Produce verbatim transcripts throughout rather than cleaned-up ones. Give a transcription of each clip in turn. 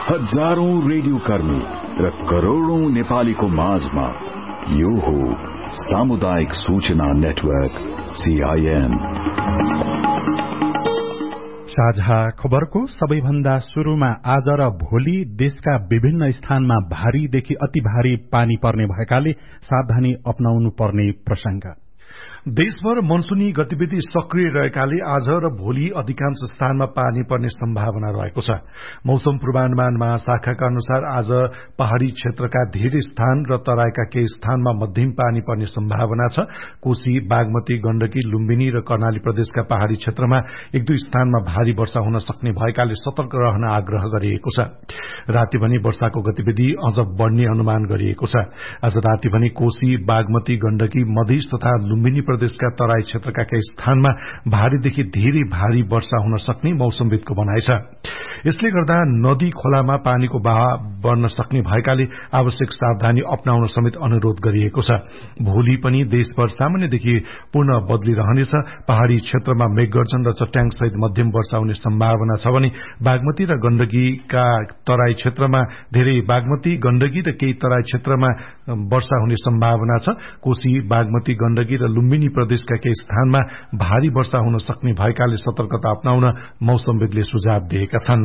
हजारौं रेडियो कर्मी र करोड़ौं नेपालीको माझमा यो हो सामुदायिक सूचना नेटवर्क सीआईएन। साझा खबरको सबैभन्दा शुरूमा आज र भोलि देशका विभिन्न स्थानमा भारीदेखि अति भारी पानी पर्ने भएकाले सावधानी अपनाउनु पर्ने प्रसंग। देशभर मनसूनी गतिविधि सक्रिय रहेकाले आज र भोलि अधिकांश स्थानमा पानी पर्ने सम्भावना रहेको छ। मौसम पूर्वानुमान महाशाखाका अनुसार आज पहाड़ी क्षेत्रका धेरै स्थान र तराईका केही स्थानमा मध्यम पानी पर्ने सम्भावना छ। कोशी, बागमती, गण्डकी, लुम्बिनी र कर्णाली प्रदेशका पहाड़ी क्षेत्रमा एक दुई स्थानमा भारी वर्षा हुन सक्ने भएकाले सतर्क रहन आग्रह गरिएको छ। राति भने वर्षाको गतिविधि अझ बढ़ने अनुमान गरिएको छ। आज राति भने कोशी, बागमती, गण्डकी, मधेस तथा लुम्बिनी प्रदेशका तराई क्षेत्रका केही स्थानमा भारीदेखि धेरै भारी वर्षा हुन सक्ने मौसमविदको भनाइ छ। यसले गर्दा नदी खोलामा पानीको बहाव बढ्न सक्ने भएकाले आवश्यक सावधानी अपनाउन समेत अनुरोध गरिएको छ। भोलि पनि देशभर सामान्यदेखि पूर्ण बदली रहनेछ। पहाड़ी क्षेत्रमा मेघगर्जन र चट्याङ सहित मध्यम वर्षा हुने सम्भावना छ भने बागमती र गण्डकीका तराई क्षेत्रमा धेरै, बागमती, गण्डकी र केही तराई क्षेत्रमा वर्षा हुने सम्भावना छ। कोशी, बागमती, गण्डकी र लुम्बिनी प्रदेशका केही स्थानमा भारी वर्षा हुन सक्ने भएकाले सतर्कता अपनाउन मौसमविदले सुझाव दिएका छन्।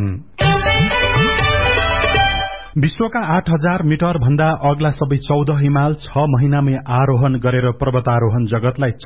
विश्वका आठ हजार मिटर भन्दा अग्ला सबै चौध हिमाल छ महिनामै आरोहण गरेर पर्वतारोहण जगतलाई